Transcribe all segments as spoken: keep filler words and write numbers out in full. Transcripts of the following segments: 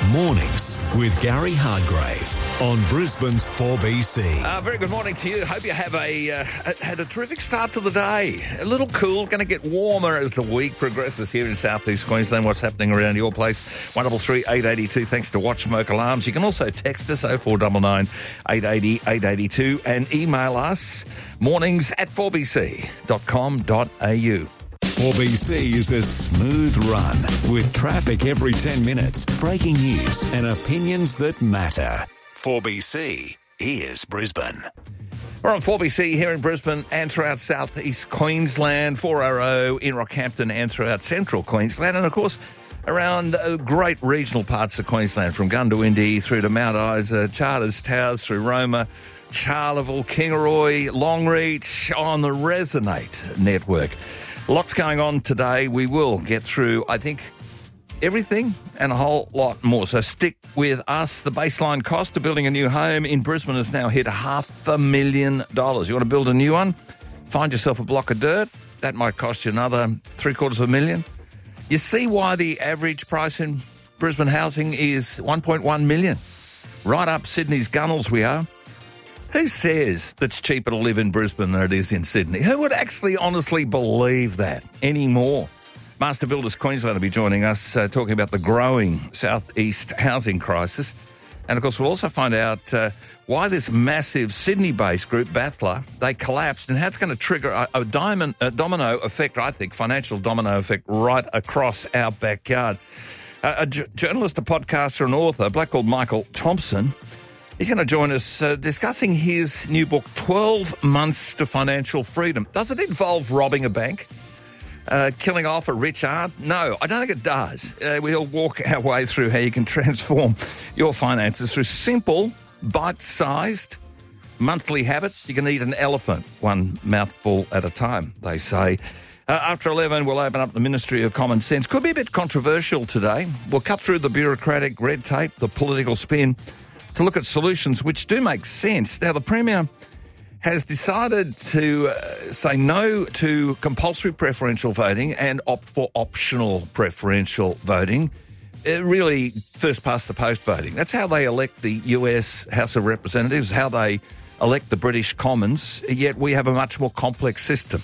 Mornings with Gary Hardgrave on Brisbane's four B C. Uh, very good morning to you. Hope you have a uh, had a terrific start to the day. A little cool, going to get warmer as the week progresses here in southeast Queensland. What's happening around your place? one double three eight eight two. Thanks to Watch Smoke Alarms. You can also text us oh four nine nine eight eight zero eight eight two and email us mornings at four b c dot com dot a u. four B C is a smooth run with traffic every ten minutes, breaking news and opinions that matter. four B C, here's Brisbane. We're on four B C here in Brisbane and throughout southeast Queensland, four R O in Rockhampton and throughout central Queensland, and of course around uh, great regional parts of Queensland, from Goondiwindi through to Mount Isa, Charters Towers, through Roma, Charleville, Kingaroy, Longreach on the Resonate network. Lots going on today. We will get through, I think, everything and a whole lot more. So stick with us. The baseline cost of building a new home in Brisbane has now hit half a million dollars. You want to build a new one? Find yourself a block of dirt. That might cost you another three quarters of a million. You see why the average price in Brisbane housing is one point one million. Right up Sydney's gunnels we are. Who says that's cheaper to live in Brisbane than it is in Sydney? Who would actually honestly believe that anymore? Master Builders Queensland will be joining us uh, talking about the growing southeast housing crisis. And, of course, we'll also find out uh, why this massive Sydney-based group, Bathler, they collapsed and how it's going to trigger a, a, diamond, a domino effect, I think, financial domino effect right across our backyard. Uh, a j- journalist, a podcaster and author, a bloke called Michael Thompson, he's going to join us uh, discussing his new book, twelve months to Financial Freedom. Does it involve robbing a bank? Uh, killing off a rich aunt? No, I don't think it does. Uh, we'll walk our way through how you can transform your finances through simple, bite-sized monthly habits. You can eat an elephant one mouthful at a time, they say. Uh, after eleven, we'll open up the Ministry of Common Sense. Could be a bit controversial today. We'll cut through the bureaucratic red tape, the political spin, to look at solutions which do make sense. Now, the Premier has decided to uh, say no to compulsory preferential voting and opt for optional preferential voting. Uh, really, first past the post voting. That's how they elect the U S House of Representatives, how they elect the British Commons, yet we have a much more complex system.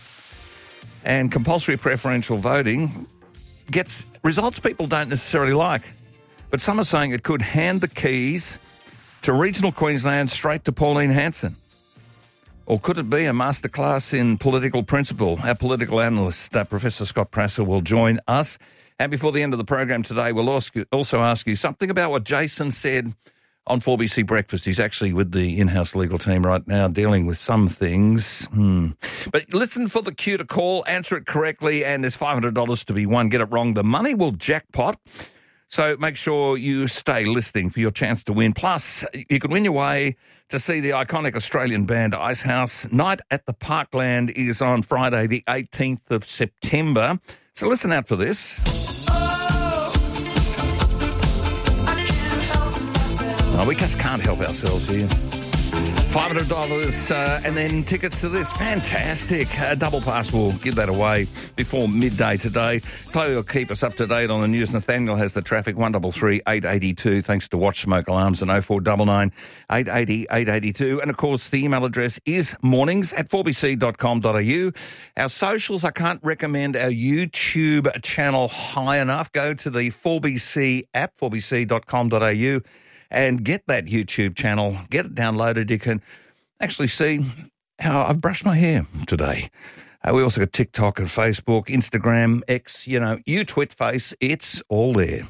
And compulsory preferential voting gets results people don't necessarily like. But some are saying it could hand the keys to regional Queensland straight to Pauline Hanson. Or could it be a masterclass in political principle? Our political analyst, uh, Professor Scott Prasser, will join us. And before the end of the program today, we'll also ask you something about what Jason said on four B C Breakfast. He's actually with the in-house legal team right now, dealing with some things. Hmm. But listen for the cue to call, answer it correctly, and there's five hundred dollars to be won. Get it wrong, the money will jackpot. So make sure you stay listening for your chance to win. Plus, you can win your way to see the iconic Australian band Icehouse. Night at the Parkland is on Friday, the eighteenth of September. So listen out for this. Oh, I can't help myself. No, we just can't help ourselves here. five hundred dollars uh, and then tickets to this. Fantastic. Uh, double Pass will give that away before midday today. Chloe will keep us up to date on the news. Nathaniel has the traffic, one double three eight eight two, thanks to Watch Smoke Alarms and oh four nine nine eight eight zero eight eight two. And, of course, the email address is mornings at four b c dot com dot a u. Our socials, I can't recommend our YouTube channel high enough. Go to the four B C app, four b c dot com dot a u. and get that YouTube channel, get it downloaded. You can actually see how I've brushed my hair today. Uh, we also got TikTok and Facebook, Instagram, X, you know, you twit face, it's all there.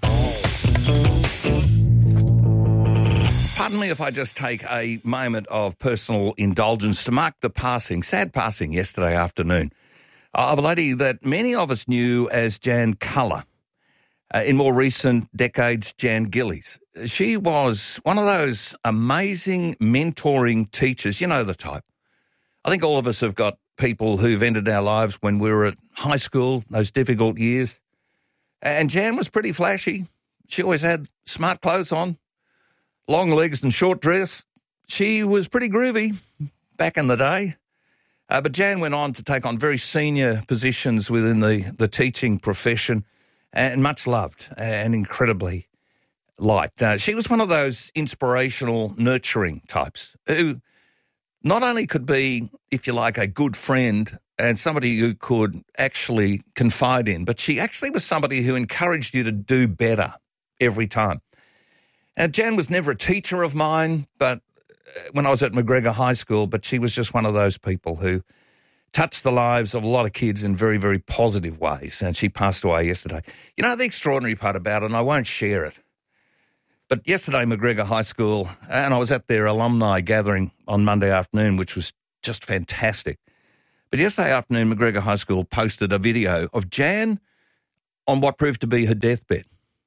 Pardon me if I just take a moment of personal indulgence to mark the passing, sad passing yesterday afternoon, of a lady that many of us knew as Jan Culler. Uh, in more recent decades, Jan Gillies. She was one of those amazing mentoring teachers. You know the type. I think all of us have got people who've entered our lives when we were at high school, those difficult years. And Jan was pretty flashy. She always had smart clothes on, long legs and short dress. She was pretty groovy back in the day. Uh, but Jan went on to take on very senior positions within the, the teaching profession, and much loved and incredibly liked. Uh, she was one of those inspirational, nurturing types who not only could be, if you like, a good friend and somebody you could actually confide in, but she actually was somebody who encouraged you to do better every time. And Jan was never a teacher of mine, but when I was at McGregor High School, but she was just one of those people who touched the lives of a lot of kids in very, very positive ways, and she passed away yesterday. You know, the extraordinary part about it, and I won't share it, but yesterday McGregor High School, and I was at their alumni gathering on Monday afternoon, which was just fantastic. But yesterday afternoon, McGregor High School posted a video of Jan on what proved to be her deathbed,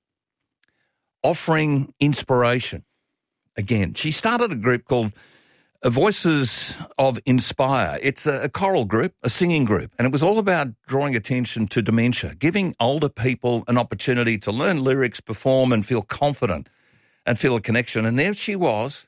offering inspiration. Again, she started a group called Voices of Inspire. It's a, a choral group, a singing group, and it was all about drawing attention to dementia, giving older people an opportunity to learn lyrics, perform, and feel confident and feel a connection. And there she was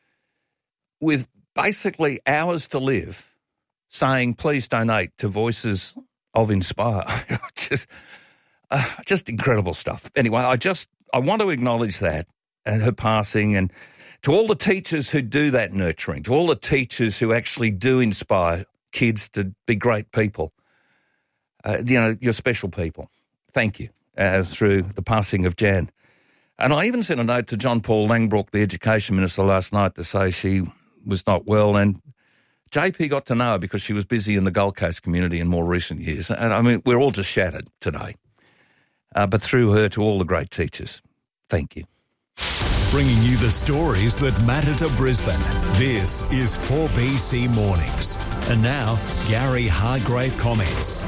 with basically hours to live saying, please donate to Voices of Inspire. just, uh, just incredible stuff. Anyway, I just, I want to acknowledge that and her passing, and to all the teachers who do that nurturing, to all the teachers who actually do inspire kids to be great people, uh, you know, you're special people. Thank you uh, through the passing of Jan. And I even sent a note to John Paul Langbrook, the Education Minister, last night to say she was not well, and J P got to know her because she was busy in the Gold Coast community in more recent years. And I mean, we're all just shattered today. Uh, but through her to all the great teachers, thank you. Bringing you the stories that matter to Brisbane. This is four B C Mornings. And now, Gary Hargrave comments.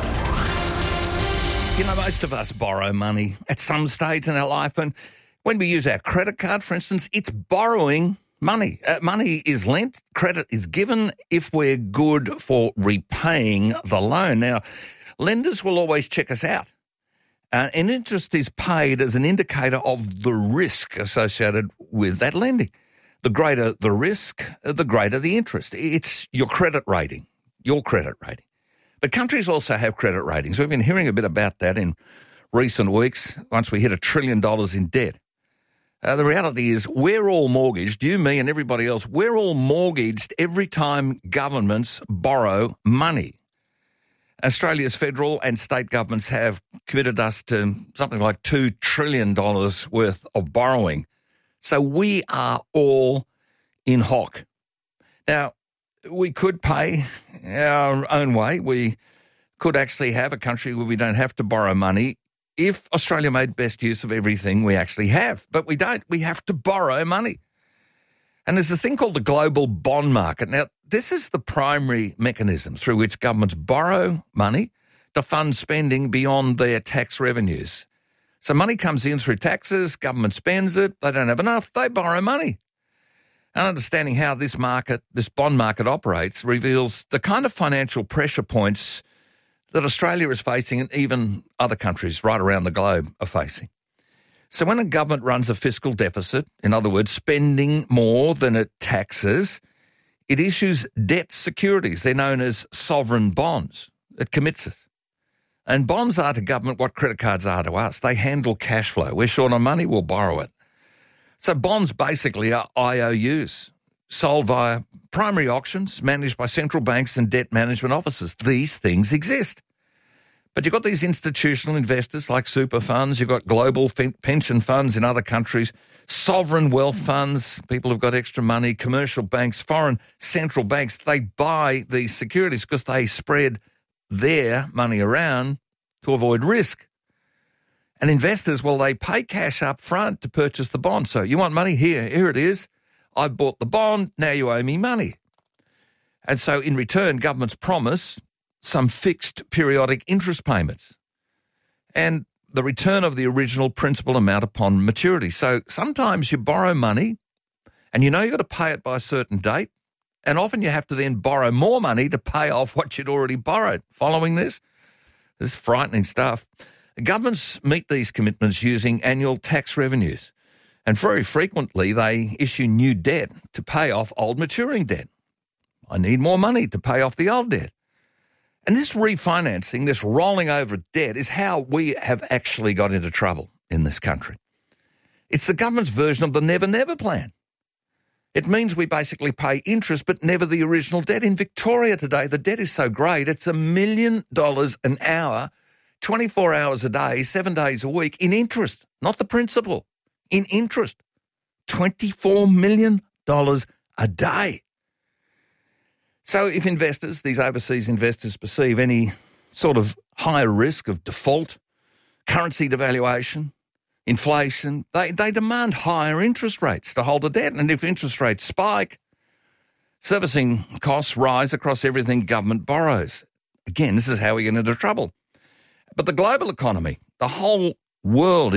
You know, most of us borrow money at some stage in our life, and when we use our credit card, for instance, it's borrowing money. Uh, money is lent, credit is given if we're good for repaying the loan. Now, lenders will always check us out. Uh, and interest is paid as an indicator of the risk associated with that lending. The greater the risk, the greater the interest. It's your credit rating, your credit rating. But countries also have credit ratings. We've been hearing a bit about that in recent weeks, once we hit a trillion dollars in debt. Uh, the reality is we're all mortgaged, you, me and everybody else, we're all mortgaged every time governments borrow money. Australia's federal and state governments have committed us to something like two trillion dollars worth of borrowing. So we are all in hock. Now, we could pay our own way. We could actually have a country where we don't have to borrow money if Australia made best use of everything we actually have. But we don't. We have to borrow money. And there's this thing called the global bond market. Now, this is the primary mechanism through which governments borrow money to fund spending beyond their tax revenues. So money comes in through taxes, government spends it, they don't have enough, they borrow money. And understanding how this market, this bond market operates reveals the kind of financial pressure points that Australia is facing and even other countries right around the globe are facing. So when a government runs a fiscal deficit, in other words, spending more than it taxes, it issues debt securities. They're known as sovereign bonds. It commits us. And bonds are to government what credit cards are to us. They handle cash flow. We're short on money, we'll borrow it. So bonds basically are I O Us, sold via primary auctions managed by central banks and debt management offices. These things exist. But you've got these institutional investors like super funds, you've got global pension funds in other countries, sovereign wealth funds, people who've got extra money, commercial banks, foreign central banks. They buy these securities because they spread their money around to avoid risk. And investors, well, they pay cash up front to purchase the bond. So you want money? Here, here it is. I bought the bond, now you owe me money. And so in return, governments promise some fixed periodic interest payments and the return of the original principal amount upon maturity. So sometimes you borrow money and you know you've got to pay it by a certain date, and often you have to then borrow more money to pay off what you'd already borrowed. Following this? This is frightening stuff. Governments meet these commitments using annual tax revenues, and very frequently they issue new debt to pay off old maturing debt. I need more money to pay off the old debt. And this refinancing, this rolling over debt is how we have actually got into trouble in this country. It's the government's version of the Never Never plan. It means we basically pay interest but never the original debt. In Victoria today, the debt is so great, it's a million dollars an hour, twenty-four hours a day, seven days a week in interest, not the principal, in interest. twenty-four million dollars a day. So if investors, these overseas investors, perceive any sort of higher risk of default, currency devaluation, inflation, they, they demand higher interest rates to hold the debt. And if interest rates spike, servicing costs rise across everything government borrows. Again, this is how we get into trouble. But the global economy, the whole world